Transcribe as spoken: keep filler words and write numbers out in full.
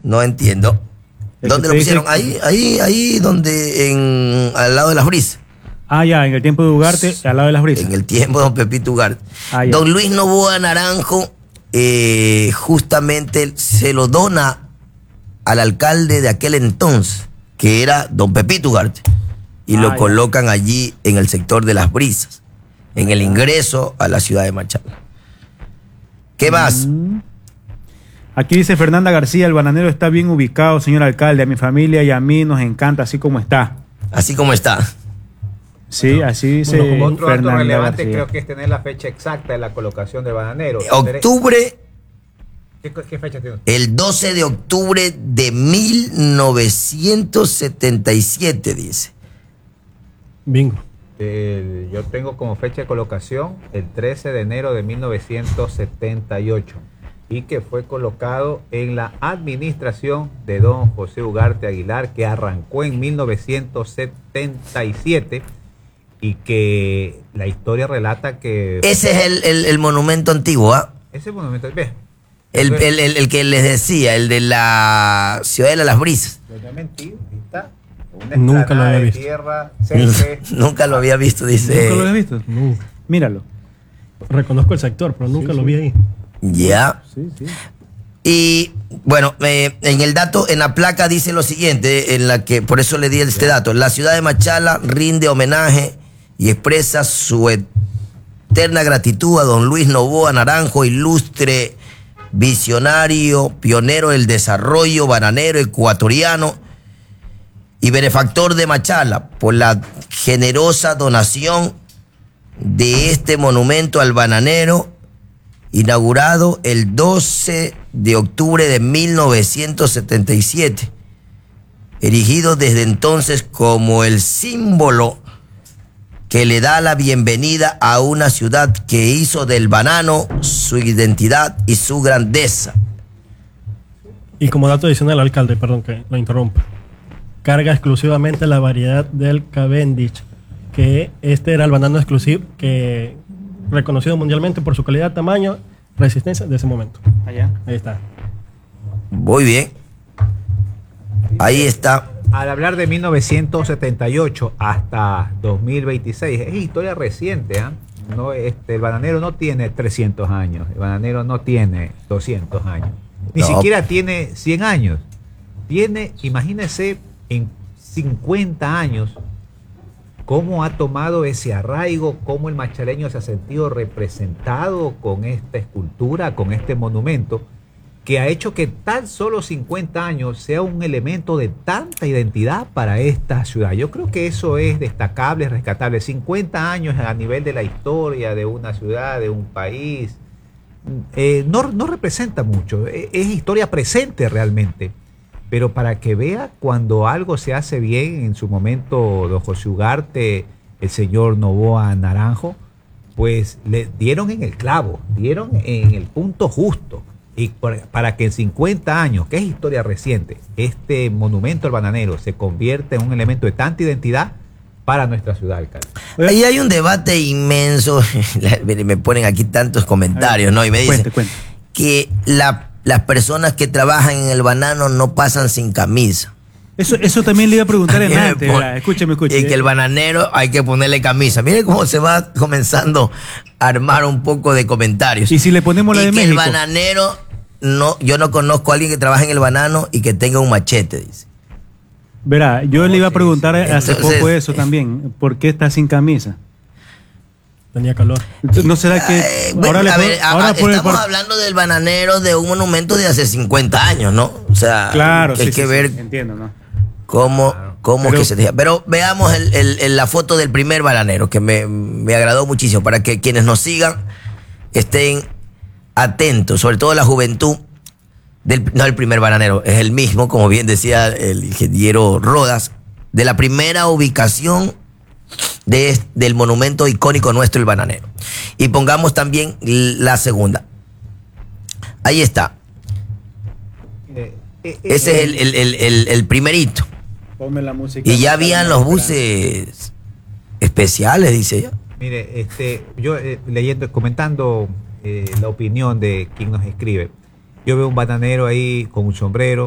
No entiendo. El ¿Dónde que lo usted pusieron? dice- Ahí, ahí, ahí donde, en, al lado de las brisas. Ah, ya, en el tiempo de Ugarte, al lado de las brisas. En el tiempo de don Pepito Ugarte. Ah, ya. Don Luis Novoa Naranjo eh, justamente se lo dona al alcalde de aquel entonces, que era don Pepito Ugarte, y Ah, lo ya. colocan allí en el sector de las brisas, en el ingreso a la ciudad de Machala. ¿Qué más? Mm. Aquí dice Fernanda García, el bananero está bien ubicado, señor alcalde. A mi familia y a mí nos encanta así como está. Así como está. Sí, así dice Bueno, otro dato Fernanda relevante García. creo que es tener la fecha exacta de la colocación del bananero. Octubre, ¿Qué, qué fecha tiene? el doce de octubre de mil novecientos setenta y siete, dice. Bingo. El- yo tengo como fecha de colocación el trece de enero de mil novecientos setenta y ocho y que fue colocado en la administración de don José Ugarte Aguilar, que arrancó en mil novecientos setenta y siete y que la historia relata que Ese es el, el- el monumento antiguo, ¿ah? ese monumento, ve, El, el- el- el que les decía, el de la Ciudadela de las Brisas. no te mentí, ahí está, una Nunca lo explanada había de visto. tierra, césped. Nunca lo había visto, dice. ¿Nunca lo has visto? Nunca. Míralo. Reconozco el sector, pero nunca lo vi ahí. Ya. Sí, sí. Y bueno, eh, en el dato, en la placa dice lo siguiente, en la que, por eso le di este dato. La ciudad de Machala rinde homenaje y expresa su eterna gratitud a don Luis Novoa Naranjo, ilustre visionario, pionero del desarrollo bananero ecuatoriano y benefactor de Machala, por la generosa donación de este monumento al bananero, inaugurado el doce de octubre de mil novecientos setenta y siete, erigido desde entonces como el símbolo que le da la bienvenida a una ciudad que hizo del banano su identidad y su grandeza. Y como dato adicional, alcalde, perdón que lo interrumpa, carga exclusivamente la variedad del Cavendish, que este era el banano exclusivo que reconocido mundialmente por su calidad, tamaño, resistencia de ese momento. Allá. Ahí está. Muy bien. Ahí está. Al hablar de mil novecientos setenta y ocho hasta dos mil veintiséis, es historia reciente, ¿ah? No, este, el bananero no tiene trescientos años, el bananero no tiene doscientos años, ni No. siquiera tiene cien años. Tiene, imagínese, en cincuenta años, cómo ha tomado ese arraigo, cómo el machaleño se ha sentido representado con esta escultura, con este monumento, que ha hecho que tan solo cincuenta años sea un elemento de tanta identidad para esta ciudad. Yo creo que eso es destacable, rescatable. cincuenta años a nivel de la historia de una ciudad, de un país, eh, no, no representa mucho. Es, es historia presente realmente. Pero para que vea cuando algo se hace bien, en su momento don José Ugarte, el señor Novoa Naranjo, pues le dieron en el clavo, dieron en el punto justo. Y por- para que en cincuenta años, que es historia reciente, este monumento al bananero se convierta en un elemento de tanta identidad para nuestra ciudad, alcalde. Ahí hay un debate inmenso. Me ponen aquí tantos comentarios, ¿no? Y me dicen Cuente, cuente. que la- las personas que trabajan en el banano no pasan sin camisa. Eso, eso también le iba a preguntar en Y me antes. pon- ¿verdad? Escúcheme, escúcheme. Y que el bananero hay que ponerle camisa. Mire cómo se va comenzando a armar un poco de comentarios. Y si le ponemos la Y de que México. el bananero, no, yo no conozco a alguien que trabaje en el banano y que tenga un machete, dice. Verá, yo le iba a preguntar hace Entonces, poco eso también. ¿Por qué está sin camisa? Tenía calor. ¿No será que Eh, bueno, ahora le a pon- ver, a- ahora a- por el estamos par- hablando del bananero de un monumento de hace cincuenta años, ¿no? O sea, Claro, que sí, hay que sí, ver sí, entiendo, ¿no? cómo, cómo Pero- que se deja. Pero veamos el- el- el- la foto del primer bananero, que me, me agradó muchísimo, para que quienes nos sigan estén atentos, sobre todo la juventud. Del, no el primer bananero, es el mismo, como bien decía el ingeniero Rodas, de la primera ubicación de, es- del monumento icónico nuestro, el bananero. Y pongamos también la segunda. Ahí está. Eh, eh, Ese eh, es el, el, el, el- el primerito. Ponme la música. Y ya habían los buses especiales, dice ella. Mire, este, yo eh, leyendo, comentando eh, la opinión de quien nos escribe, yo veo un bananero ahí con un sombrero,